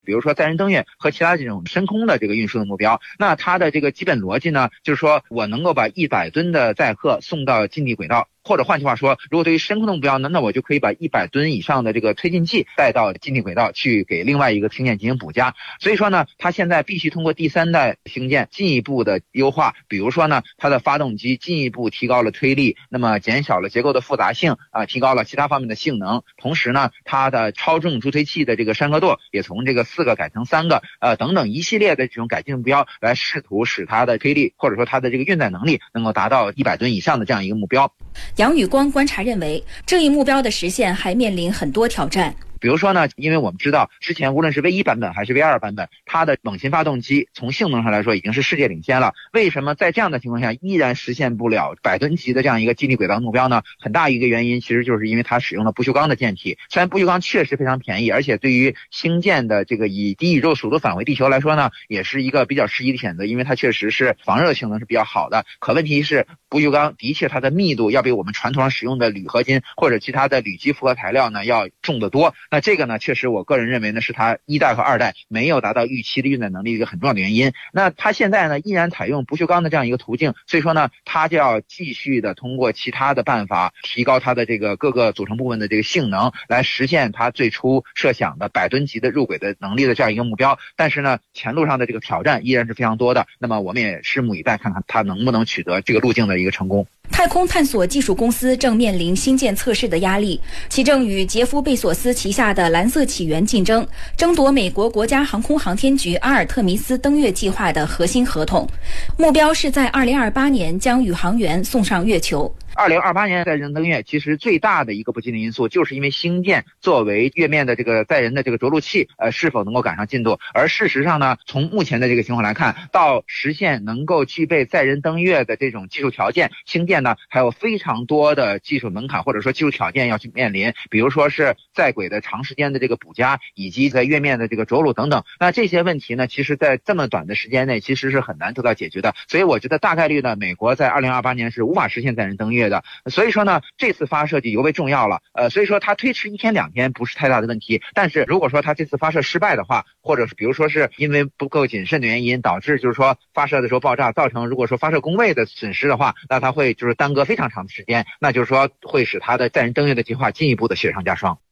比如说载人登月和其他这种深空的这个运输的目标。那它的这个基本逻辑呢，就是说我能够把100吨的载荷送到近地轨道。或者换句话说，如果对于深空的目标呢，那我就可以把100吨以上的这个推进剂带到近地轨道去给另外一个星舰进行补加。所以说呢，它现在必须通过第3代星舰进一步的优化，比如说呢，它的发动机进一步提高了推力，那么减小了结构的复杂性提高了其他方面的性能。同时呢，它的超重助推器的这个山河舵也从这个4个改成3个，等等一系列的这种改进目标，来试图使它的推力或者说它的这个运载能力能够达到100吨以上的这样一个目标。 杨宇光观察认为，这一目标的实现还面临很多挑战。 比如说呢，因为我们知道之前无论是 V1 版本还是 V2 版本，它的猛禽发动机从性能上来说已经是世界领先了。为什么在这样的情况下依然实现不了100吨级的这样一个近地轨道目标呢？很大一个原因其实就是因为它使用了不锈钢的舰体。虽然不锈钢确实非常便宜，而且对于星舰的这个以低宇宙速度返回地球来说呢，也是一个比较适宜的选择，因为它确实是防热性能是比较好的。可问题是不锈钢的确它的密度要比我们传统上使用的铝合金或者其他的铝基复合材料呢要重得多。那这个呢，确实我个人认为呢，是它1代和2代没有达到预期的运载能力一个很重要的原因。那它现在呢依然采用不锈钢的这样一个途径，所以说呢，它就要继续的通过其他的办法提高它的这个各个组成部分的这个性能，来实现它最初设想的100吨级的入轨的能力的这样一个目标。但是呢，前路上的这个挑战依然是非常多的。那么我们也拭目以待，看看它能不能取得这个路径的一个成功。 太空探索技术公司正面临星舰测试的压力，其正与杰夫·贝索斯旗下的蓝色起源竞争，争夺美国国家航空航天局阿尔特弥斯登月计划的核心合同，目标是在2028年将宇航员送上月球。 2028年载人登月其实最大的一个不确定因素，就是因为星舰作为月面的这个载人的这个着陆器是否能够赶上进度。而事实上呢，从目前的这个情况来看，到实现能够具备载人登月的这种技术条件，星舰呢还有非常多的技术门槛或者说技术条件要去面临，比如说是在轨的长时间的这个补加，以及在月面的这个着陆等等。那这些问题呢，其实在这么短的时间内其实是很难得到解决的。所以我觉得大概率呢，美国在2028年是无法实现载人登月的。所以说呢，这次发射就尤为重要了。所以说它推迟1天2天不是太大的问题。但是如果说它这次发射失败的话，或者是比如说是因为不够谨慎的原因导致就是说发射的时候爆炸，造成如果说发射工位的损失的话，那它会就是耽搁非常长的时间，那就是说会使它的载人登月的计划进一步的雪上加霜。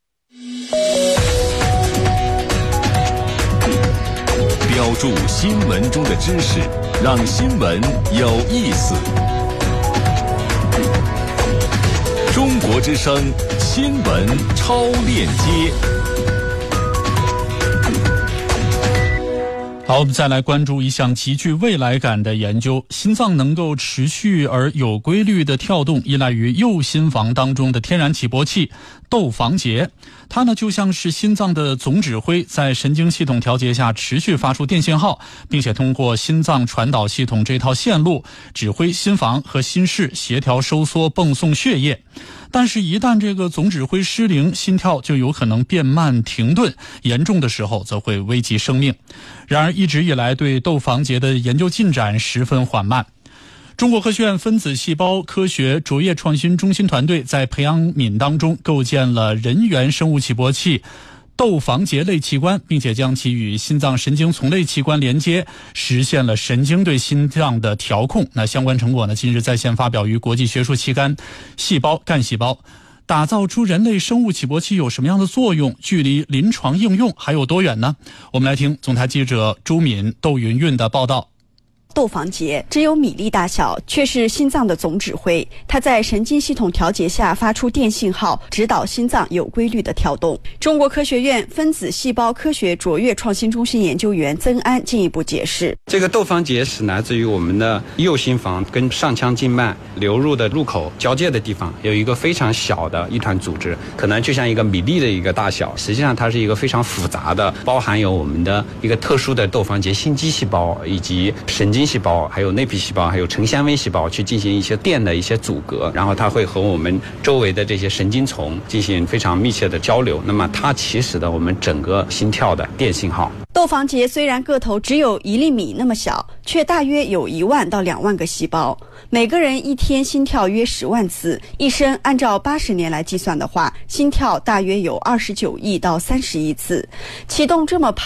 标注新闻中的知识，让新闻有意思。中国之声新闻超链接。 好，我们再来关注一项极具未来感的研究。心脏能够持续而有规律的跳动，依赖于右心房当中的天然起搏器窦房结。它呢就像是心脏的总指挥，在神经系统调节下持续发出电信号，并且通过心脏传导系统这套线路指挥心房和心室协调收缩泵送血液。但是一旦这个总指挥失灵，心跳就有可能变慢停顿，严重的时候则会危及生命。然而一直以来对窦房结的研究进展十分缓慢。中国科学院分子细胞科学卓越创新中心团队在培养皿当中构建了人源生物起搏器窦房结类器官，并且将其与心脏神经丛类器官连接，实现了神经对心脏的调控。那相关成果呢，近日在线发表于国际学术期刊《细胞干细胞》。打造出人类生物起搏器有什么样的作用？距离临床应用还有多远呢？我们来听总台记者朱敏、窦云云的报道。 窦房结只有米粒大小，却是心脏的总指挥。它在神经系统调节下发出电信号，指导心脏有规律的跳动。中国科学院分子细胞科学卓越创新中心研究员曾安进一步解释， 这个窦房结是来自于我们的右心房跟上腔静脉流入的入口交界的地方有一个非常小的一团组织，可能就像一个米粒的一个大小，实际上它是一个非常复杂的，包含有我们的一个特殊的窦房结心肌细胞，以及神经细胞，还有内皮细胞，还有成纤维细胞去进行一些电的一些阻隔，然后它会和我们周围的这些神经丛进行非常密切的交流，那么它起始的我们整个心跳的电信号。 窦房结虽然个头只有1厘米那么小，却大约有1万到2万个细胞，每个人一天心跳约10万次，一生按照80年来计算的话，心跳大约有29亿到30亿次。启动这么